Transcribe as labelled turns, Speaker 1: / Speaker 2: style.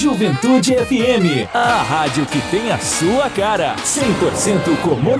Speaker 1: Juventude FM, a rádio que tem a sua cara. 100% comunidade.